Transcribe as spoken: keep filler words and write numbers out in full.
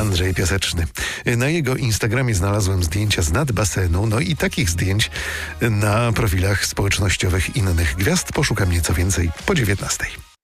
Andrzej Piaseczny. Na jego Instagramie znalazłem zdjęcia z nad basenu, no i takich zdjęć na profilach społecznościowych innych gwiazd poszukam nieco więcej po dziewiętnastej.